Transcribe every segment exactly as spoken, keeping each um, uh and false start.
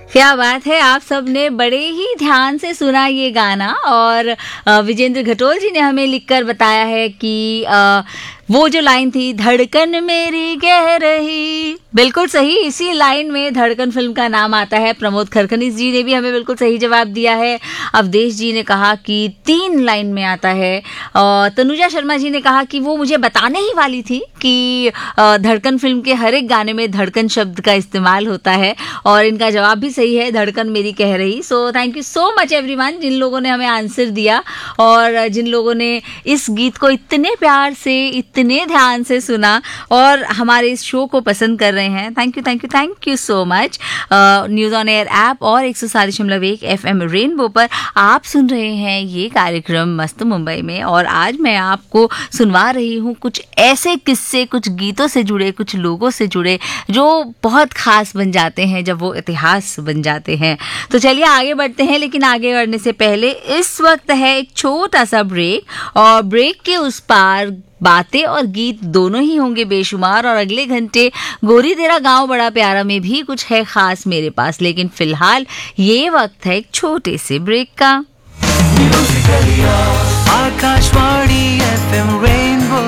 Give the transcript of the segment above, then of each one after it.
क्या बात है, आप सबने बड़े ही ध्यान से सुना ये गाना। और विजेंद्र घटोल जी ने हमें लिखकर बताया है कि आ, वो जो लाइन थी, धड़कन मेरी कह रही, बिल्कुल सही, इसी लाइन में धड़कन फिल्म का नाम आता है। प्रमोद खरखनीस जी ने भी हमें बिल्कुल सही जवाब दिया है। अवधेश जी ने कहा कि तीन लाइन में आता है। और तनुजा शर्मा जी ने कहा कि वो मुझे बताने ही वाली थी कि धड़कन फिल्म के हर एक गाने में धड़कन शब्द का इस्तेमाल होता है। और इनका जवाब भी सही है, धड़कन मेरी कह रही। So thank you so much everyone, जिन लोगों ने हमें आंसर दिया और जिन लोगों ने इस गीत को इतने प्यार से, इतने ध्यान से सुना और हमारे इस शो को पसंद कर रहे हैं। Thank you thank you thank you so much. News on air app और एक सौ सात दशमलव एक एफ एम रेनबो पर आप सुन रहे हैं ये कार्यक्रम मस्त मुंबई में। और आज मैं आपको सुनवा रही हूँ कुछ ऐसे किस्से, कुछ गीतों से जुड़े, कुछ लोगों से जुड़े जो बहुत खास बन जाते हैं जब वो इतिहास बन जाते हैं। तो चलिए आगे बढ़ते हैं, लेकिन आगे बढ़ने से पहले इस वक्त है एक छोटा सा ब्रेक। और ब्रेक के उस पार बातें और गीत दोनों ही होंगे बेशुमार। और अगले घंटे गोरी तेरा गांव बड़ा प्यारा में भी कुछ है खास मेरे पास। लेकिन फिलहाल ये वक्त है एक छोटे से ब्रेक का। Akashvani FM rainbow.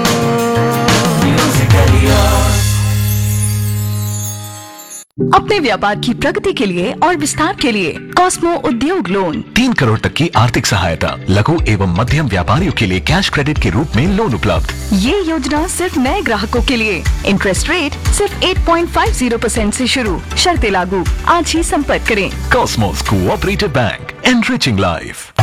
अपने व्यापार की प्रगति के लिए और विस्तार के लिए कॉस्मो उद्योग लोन, तीन करोड़ तक की आर्थिक सहायता, लघु एवं मध्यम व्यापारियों के लिए कैश क्रेडिट के रूप में लोन उपलब्ध। ये योजना सिर्फ नए ग्राहकों के लिए। इंटरेस्ट रेट सिर्फ आठ पॉइंट पाँच शून्य परसेंट से शुरू, शर्तें लागू। आज ही संपर्क करें। Cosmos cooperative bank, enriching life.